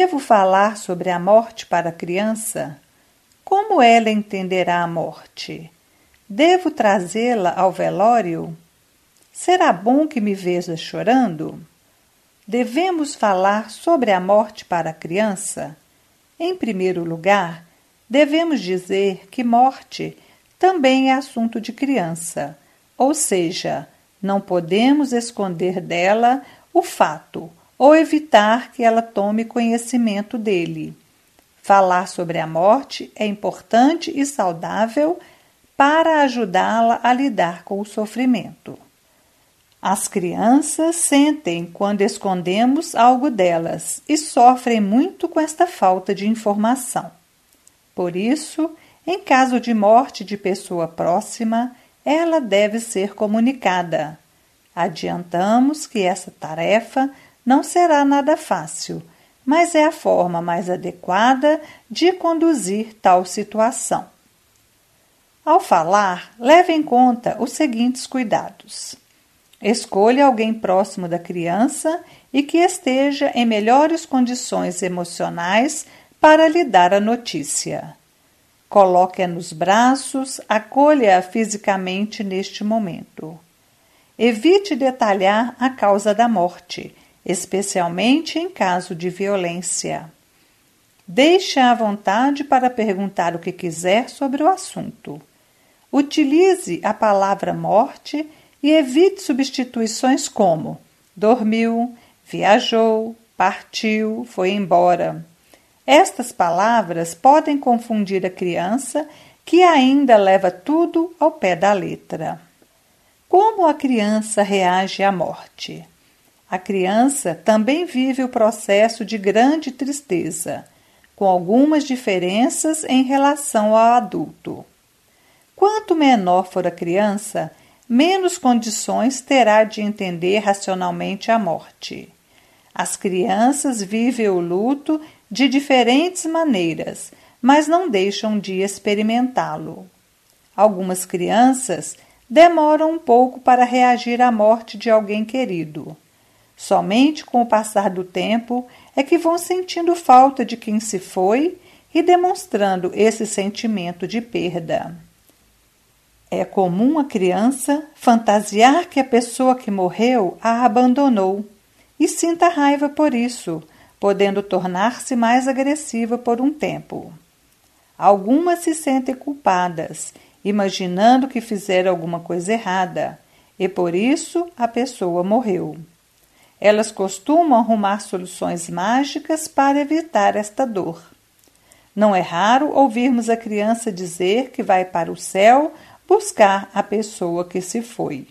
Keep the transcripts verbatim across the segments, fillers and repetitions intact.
Devo falar sobre a morte para a criança? Como ela entenderá a morte? Devo trazê-la ao velório? Será bom que me veja chorando? Devemos falar sobre a morte para a criança? Em primeiro lugar, devemos dizer que morte também é assunto de criança, ou seja, não podemos esconder dela o fato ou evitar que ela tome conhecimento dele. Falar sobre a morte é importante e saudável para ajudá-la a lidar com o sofrimento. As crianças sentem quando escondemos algo delas e sofrem muito com esta falta de informação. Por isso, em caso de morte de pessoa próxima, ela deve ser comunicada. Adiantamos que essa tarefa não será nada fácil, mas é a forma mais adequada de conduzir tal situação. Ao falar, leve em conta os seguintes cuidados. Escolha alguém próximo da criança e que esteja em melhores condições emocionais para lhe dar a notícia. Coloque-a nos braços, acolha-a fisicamente neste momento. Evite detalhar a causa da morte, especialmente em caso de violência. Deixe-a à vontade para perguntar o que quiser sobre o assunto. Utilize a palavra morte e evite substituições como dormiu, viajou, partiu, foi embora. Estas palavras podem confundir a criança, que ainda leva tudo ao pé da letra. Como a criança reage à morte? A criança também vive o processo de grande tristeza, com algumas diferenças em relação ao adulto. Quanto menor for a criança, menos condições terá de entender racionalmente a morte. As crianças vivem o luto de diferentes maneiras, mas não deixam de experimentá-lo. Algumas crianças demoram um pouco para reagir à morte de alguém querido. Somente com o passar do tempo é que vão sentindo falta de quem se foi e demonstrando esse sentimento de perda. É comum a criança fantasiar que a pessoa que morreu a abandonou e sinta raiva por isso, podendo tornar-se mais agressiva por um tempo. Algumas se sentem culpadas, imaginando que fizeram alguma coisa errada, e por isso a pessoa morreu. Elas costumam arrumar soluções mágicas para evitar esta dor. Não é raro ouvirmos a criança dizer que vai para o céu buscar a pessoa que se foi.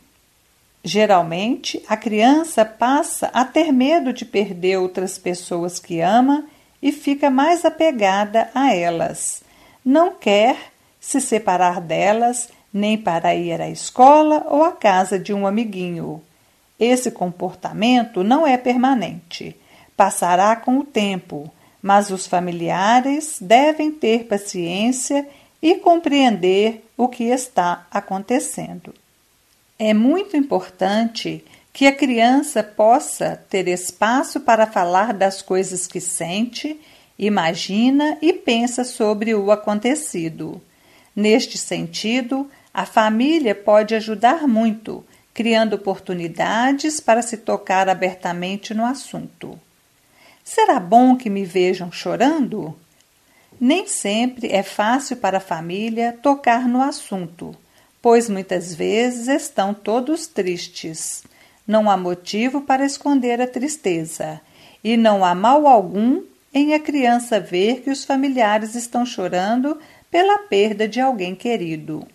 Geralmente, a criança passa a ter medo de perder outras pessoas que ama e fica mais apegada a elas. Não quer se separar delas, nem para ir à escola ou à casa de um amiguinho. Esse comportamento não é permanente, passará com o tempo, mas os familiares devem ter paciência e compreender o que está acontecendo. É muito importante que a criança possa ter espaço para falar das coisas que sente, imagina e pensa sobre o acontecido. Neste sentido, a família pode ajudar muito, criando oportunidades para se tocar abertamente no assunto. Será bom que me vejam chorando? Nem sempre é fácil para a família tocar no assunto, pois muitas vezes estão todos tristes. Não há motivo para esconder a tristeza, e não há mal algum em a criança ver que os familiares estão chorando pela perda de alguém querido.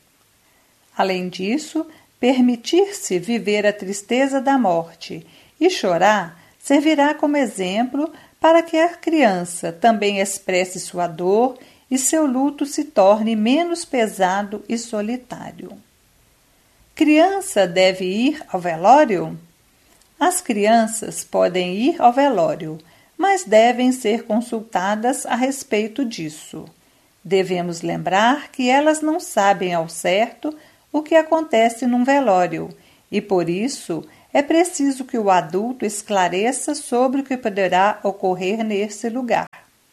Além disso, permitir-se viver a tristeza da morte e chorar servirá como exemplo para que a criança também expresse sua dor e seu luto se torne menos pesado e solitário. Criança deve ir ao velório? As crianças podem ir ao velório, mas devem ser consultadas a respeito disso. Devemos lembrar que elas não sabem ao certo o que acontece num velório e, por isso, é preciso que o adulto esclareça sobre o que poderá ocorrer nesse lugar.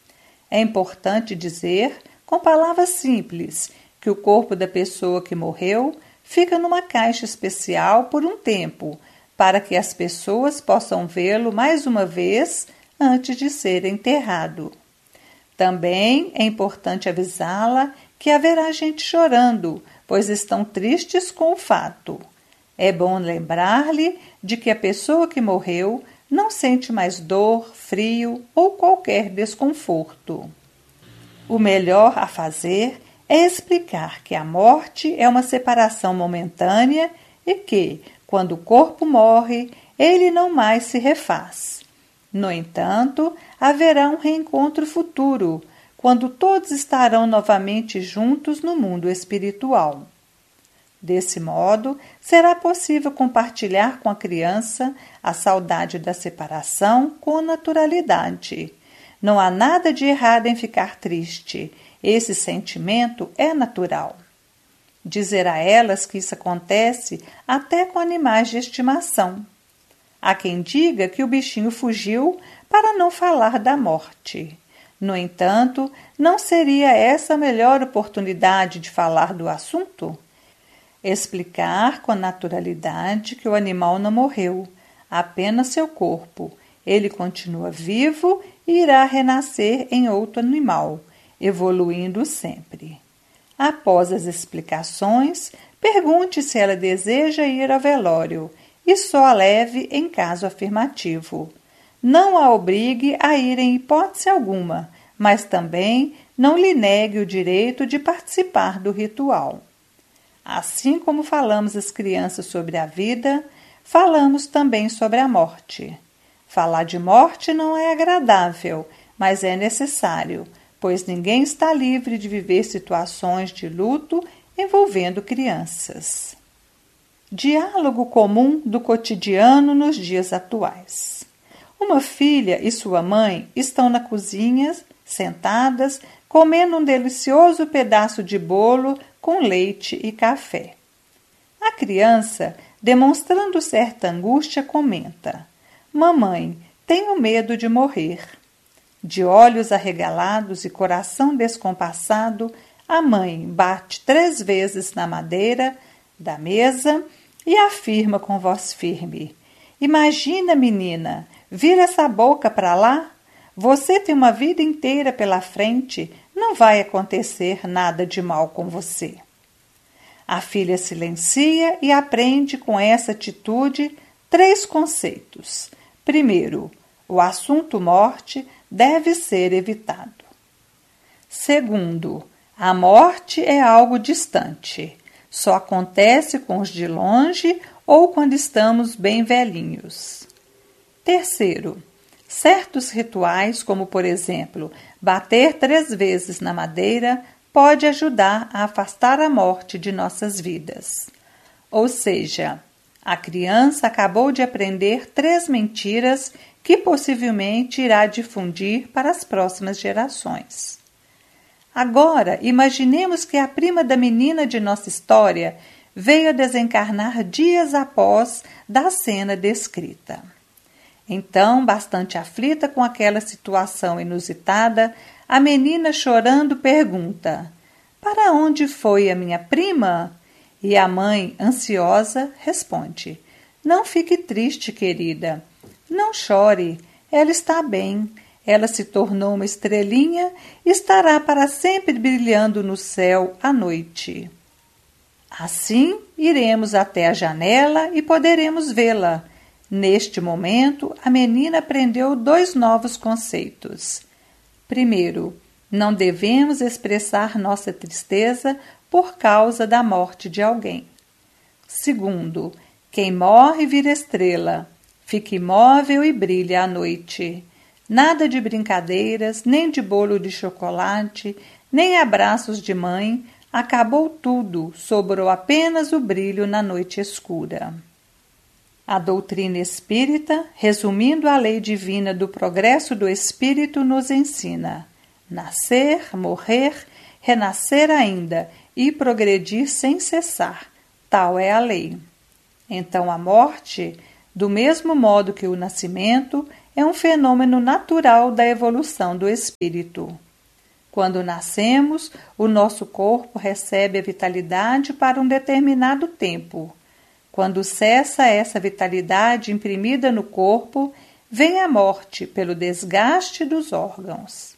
É importante dizer, com palavras simples, que o corpo da pessoa que morreu fica numa caixa especial por um tempo, para que as pessoas possam vê-lo mais uma vez antes de ser enterrado. Também é importante avisá-la que haverá gente chorando, pois estão tristes com o fato. É bom lembrar-lhe de que a pessoa que morreu não sente mais dor, frio ou qualquer desconforto. O melhor a fazer é explicar que a morte é uma separação momentânea e que, quando o corpo morre, ele não mais se refaz. No entanto, haverá um reencontro futuro, quando todos estarão novamente juntos no mundo espiritual. Desse modo, será possível compartilhar com a criança a saudade da separação com naturalidade. Não há nada de errado em ficar triste. Esse sentimento é natural. Dizer a elas que isso acontece até com animais de estimação. Há quem diga que o bichinho fugiu para não falar da morte. No entanto, não seria essa a melhor oportunidade de falar do assunto? Explicar com naturalidade que o animal não morreu, apenas seu corpo. Ele continua vivo e irá renascer em outro animal, evoluindo sempre. Após as explicações, pergunte se ela deseja ir ao velório e só a leve em caso afirmativo. Não a obrigue a ir em hipótese alguma, mas também não lhe negue o direito de participar do ritual. Assim como falamos às crianças sobre a vida, falamos também sobre a morte. Falar de morte não é agradável, mas é necessário, pois ninguém está livre de viver situações de luto envolvendo crianças. Diálogo comum do cotidiano nos dias atuais. Uma filha e sua mãe estão na cozinha, sentadas, comendo um delicioso pedaço de bolo com leite e café. A criança, demonstrando certa angústia, comenta: "Mamãe, tenho medo de morrer." De olhos arregalados e coração descompassado, a mãe bate três vezes na madeira da mesa e afirma com voz firme: "Imagina, menina, vira essa boca para lá. Você tem uma vida inteira pela frente, não vai acontecer nada de mal com você." A filha silencia e aprende com essa atitude três conceitos. Primeiro, o assunto morte deve ser evitado. Segundo, a morte é algo distante. Só acontece com os de longe ou quando estamos bem velhinhos. Terceiro, certos rituais, como por exemplo, bater três vezes na madeira, pode ajudar a afastar a morte de nossas vidas. Ou seja, a criança acabou de aprender três mentiras que possivelmente irá difundir para as próximas gerações. Agora, imaginemos que a prima da menina de nossa história veio a desencarnar dias após da cena descrita. Então, bastante aflita com aquela situação inusitada, a menina chorando pergunta: "Para onde foi a minha prima?" E a mãe, ansiosa, responde: "Não fique triste, querida. Não chore. Ela está bem. Ela se tornou uma estrelinha e estará para sempre brilhando no céu à noite." Assim, iremos até a janela e poderemos vê-la. Neste momento, a menina aprendeu dois novos conceitos. Primeiro, não devemos expressar nossa tristeza por causa da morte de alguém. Segundo, quem morre vira estrela, fica imóvel e brilha à noite. Nada de brincadeiras, nem de bolo de chocolate, nem abraços de mãe. Acabou tudo, sobrou apenas o brilho na noite escura. A doutrina espírita, resumindo a lei divina do progresso do espírito, nos ensina: nascer, morrer, renascer ainda e progredir sem cessar. Tal é a lei. Então a morte do mesmo modo que o nascimento é um fenômeno natural da evolução do espírito. Quando nascemos, o nosso corpo recebe a vitalidade para um determinado tempo. Quando cessa essa vitalidade imprimida no corpo, vem a morte pelo desgaste dos órgãos.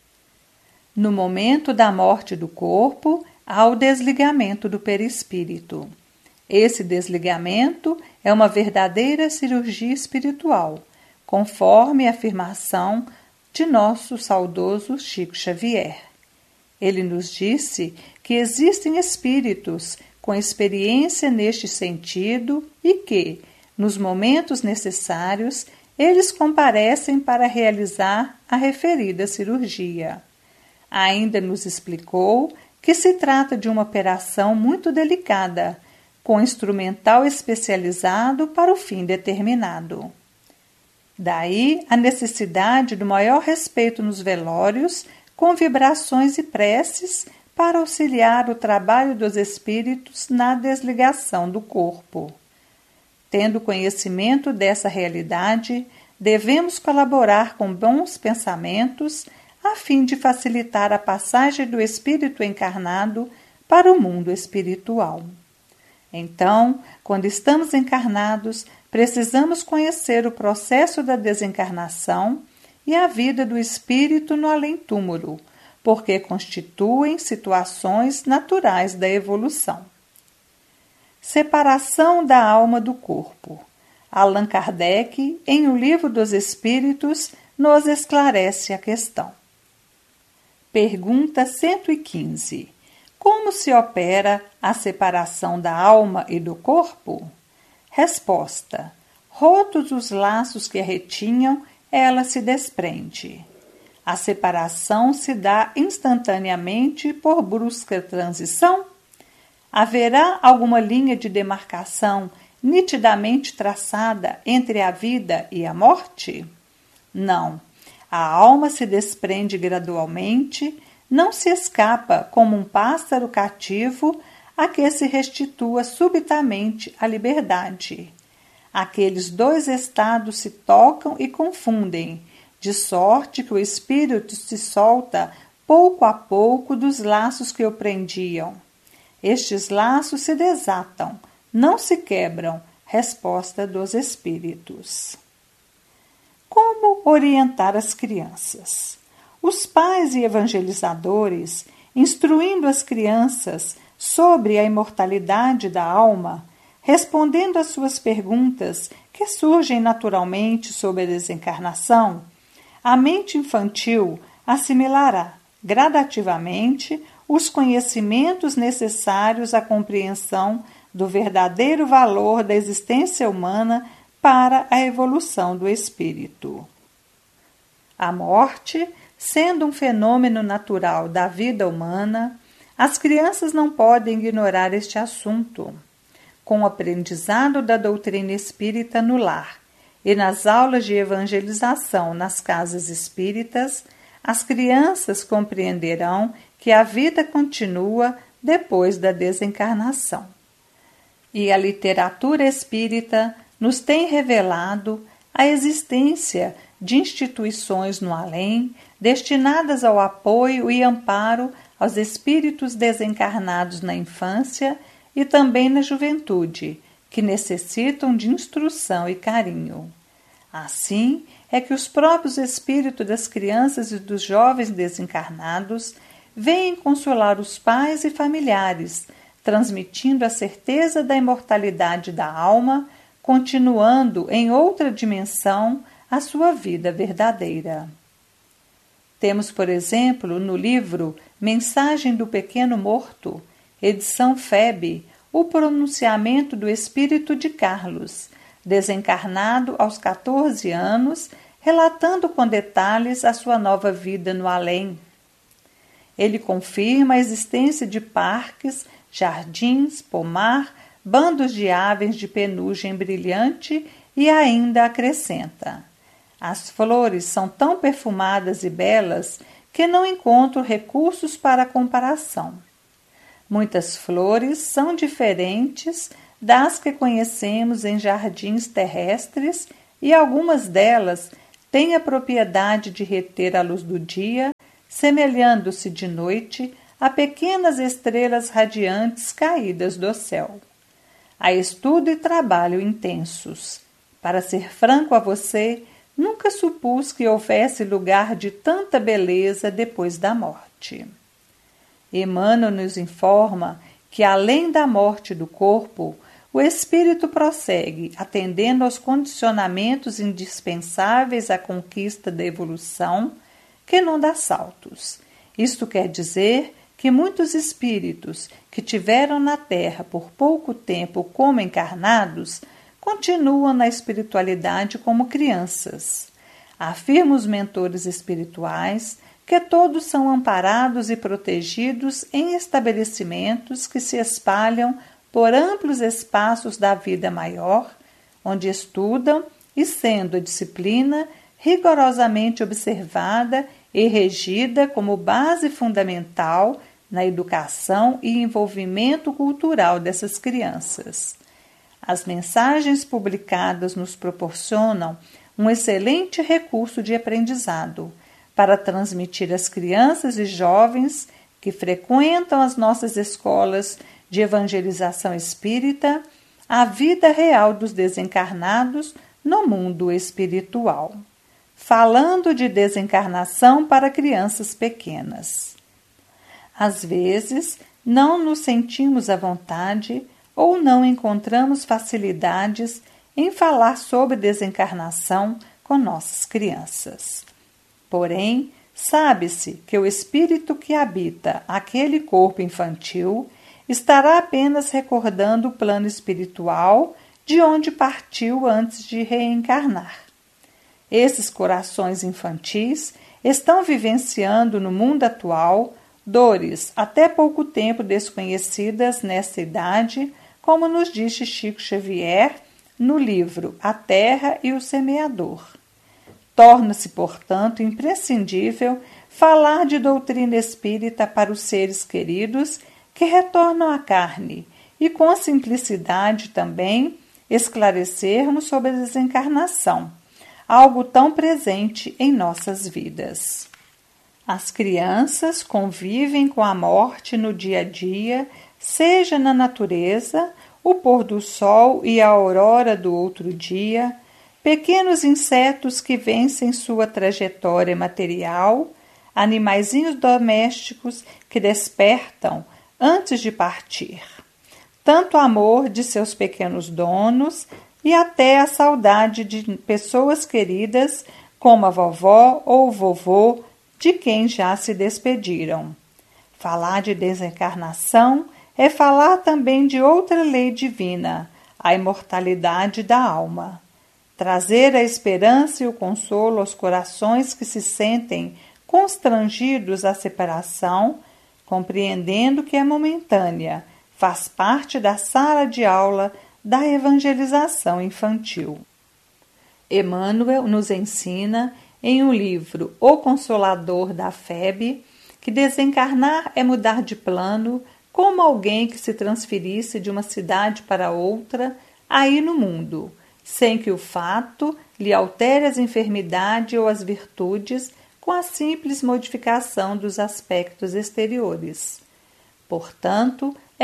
No momento da morte do corpo, há o desligamento do perispírito. Esse desligamento é uma verdadeira cirurgia espiritual, conforme a afirmação de nosso saudoso Chico Xavier. Ele nos disse que existem espíritos com experiência neste sentido e que, nos momentos necessários, eles comparecem para realizar a referida cirurgia. Ainda nos explicou que se trata de uma operação muito delicada, com instrumental especializado para o fim determinado. Daí a necessidade do maior respeito nos velórios, com vibrações e preces para auxiliar o trabalho dos espíritos na desligação do corpo. Tendo conhecimento dessa realidade, devemos colaborar com bons pensamentos a fim de facilitar a passagem do espírito encarnado para o mundo espiritual. Então, quando estamos encarnados, precisamos conhecer o processo da desencarnação e a vida do espírito no além-túmulo, porque constituem situações naturais da evolução. Separação da alma do corpo. Allan Kardec, em O Livro dos Espíritos, nos esclarece a questão. Pergunta cento e quinze. Como se opera a separação da alma e do corpo? Resposta. Rotos os laços que a retinham, ela se desprende. A separação se dá instantaneamente por brusca transição? Haverá alguma linha de demarcação nitidamente traçada entre a vida e a morte? Não. A alma se desprende gradualmente, não se escapa como um pássaro cativo a que se restitua subitamente a liberdade. Aqueles dois estados se tocam e confundem, de sorte que o espírito se solta pouco a pouco dos laços que o prendiam. Estes laços se desatam, não se quebram. Resposta dos espíritos. Como orientar as crianças? Os pais e evangelizadores, instruindo as crianças sobre a imortalidade da alma, respondendo às suas perguntas que surgem naturalmente sobre a desencarnação, a mente infantil assimilará gradativamente os conhecimentos necessários à compreensão do verdadeiro valor da existência humana para a evolução do espírito. A morte, sendo um fenômeno natural da vida humana, as crianças não podem ignorar este assunto. Com o aprendizado da doutrina espírita no lar e nas aulas de evangelização nas casas espíritas, as crianças compreenderão que a vida continua depois da desencarnação. E a literatura espírita nos tem revelado a existência de instituições no além destinadas ao apoio e amparo aos espíritos desencarnados na infância e também na juventude, que necessitam de instrução e carinho. Assim é que os próprios espíritos das crianças e dos jovens desencarnados vêm consolar os pais e familiares, transmitindo a certeza da imortalidade da alma, continuando em outra dimensão a sua vida verdadeira. Temos, por exemplo, no livro Mensagem do Pequeno Morto, edição F E B, o pronunciamento do espírito de Carlos, desencarnado aos catorze anos, relatando com detalhes a sua nova vida no além. Ele confirma a existência de parques, jardins, pomar, bandos de aves de penugem brilhante e ainda acrescenta: as flores são tão perfumadas e belas que não encontro recursos para comparação. Muitas flores são diferentes das que conhecemos em jardins terrestres, e algumas delas têm a propriedade de reter a luz do dia, semelhando-se de noite a pequenas estrelas radiantes caídas do céu. Há estudo e trabalho intensos. Para ser franco a você, nunca supus que houvesse lugar de tanta beleza depois da morte. Emmanuel nos informa que, além da morte do corpo, o espírito prossegue, atendendo aos condicionamentos indispensáveis à conquista da evolução, que não dá saltos. Isto quer dizer que muitos espíritos que tiveram na Terra por pouco tempo como encarnados continuam na espiritualidade como crianças. Afirmam os mentores espirituais que todos são amparados e protegidos em estabelecimentos que se espalham por amplos espaços da vida maior, onde estudam e, sendo a disciplina rigorosamente observada e regida como base fundamental na educação e envolvimento cultural dessas crianças. As mensagens publicadas nos proporcionam um excelente recurso de aprendizado para transmitir às crianças e jovens que frequentam as nossas escolas de evangelização espírita a vida real dos desencarnados no mundo espiritual. Falando de desencarnação para crianças pequenas. Às vezes, não nos sentimos à vontade ou não encontramos facilidades em falar sobre desencarnação com nossas crianças. Porém, sabe-se que o espírito que habita aquele corpo infantil estará apenas recordando o plano espiritual de onde partiu antes de reencarnar. Esses corações infantis estão vivenciando no mundo atual dores até pouco tempo desconhecidas nessa idade, como nos disse Chico Xavier no livro A Terra e o Semeador. Torna-se, portanto, imprescindível falar de doutrina espírita para os seres queridos que retornam à carne e, com simplicidade também, esclarecermos sobre a desencarnação, algo tão presente em nossas vidas. As crianças convivem com a morte no dia a dia, seja na natureza, o pôr do sol e a aurora do outro dia, pequenos insetos que vencem sua trajetória material, animaizinhos domésticos que despertam antes de partir. Tanto amor de seus pequenos donos e até a saudade de pessoas queridas como a vovó ou o vovô de quem já se despediram. Falar de desencarnação é falar também de outra lei divina, a imortalidade da alma. Trazer a esperança e o consolo aos corações que se sentem constrangidos à separação, compreendendo que é momentânea, faz parte da sala de aula da evangelização infantil. Emmanuel nos ensina, em um livro O Consolador da F E B, que desencarnar é mudar de plano, como alguém que se transferisse de uma cidade para outra, aí no mundo, sem que o fato lhe altere as enfermidades ou as virtudes com a simples modificação dos aspectos exteriores. Portanto,